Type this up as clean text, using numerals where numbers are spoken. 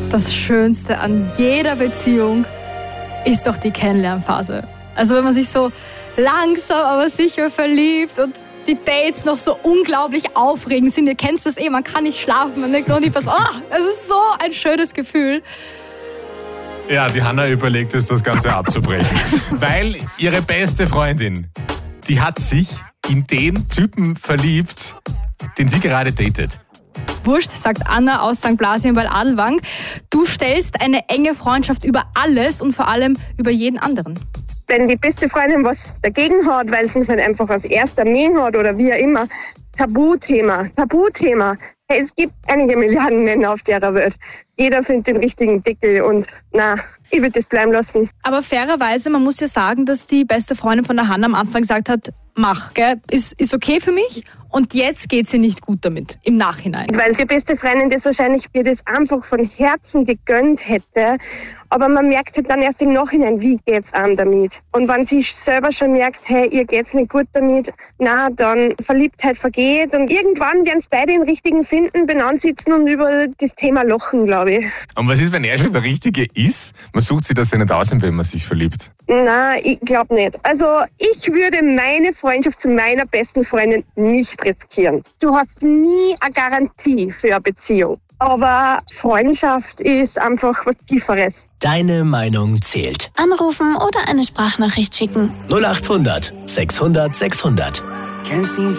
Das Schönste an jeder Beziehung ist doch die Kennenlernphase. Also wenn man sich so langsam, aber sicher verliebt und die Dates noch so unglaublich aufregend sind. Ihr kennt das man kann nicht schlafen, man denkt noch nicht was. Es ist so ein schönes Gefühl. Ja, die Hanna überlegt es, das Ganze abzubrechen. Weil ihre beste Freundin, die hat sich in den Typen verliebt, den sie gerade datet. Wurscht, sagt Anna aus St. Blasien bei Adelwang. Du stellst eine enge Freundschaft über alles und vor allem über jeden anderen. Wenn die beste Freundin was dagegen hat, weil sie es nicht einfach als erster Mann hat oder wie auch immer, Tabuthema. Hey, es gibt einige Milliarden Männer auf der Welt. Jeder findet den richtigen Pickel und ich würde das bleiben lassen. Aber fairerweise, man muss ja sagen, dass die beste Freundin von der Hanna am Anfang gesagt hat, mach, gell? Ist okay für mich. Und jetzt geht sie nicht gut damit, im Nachhinein. Weil die beste Freundin das wahrscheinlich mir das einfach von Herzen gegönnt hätte. Aber man merkt halt dann erst im Nachhinein, wie geht's einem damit. Und wenn sie selber schon merkt, hey, ihr geht's nicht gut damit, dann Verliebtheit vergeht. Und irgendwann werden es beide den Richtigen finden, benannt sitzen und über das Thema lochen, glaube ich. Und was ist, wenn er schon der Richtige ist? Man sucht sich das ja nicht aus, wenn man sich verliebt. Nein, ich glaube nicht. Also ich würde meine Freundschaft zu meiner besten Freundin nicht riskieren. Du hast nie eine Garantie für eine Beziehung. Aber Freundschaft ist einfach was Tieferes. Deine Meinung zählt. Anrufen oder eine Sprachnachricht schicken. 0800 600 600.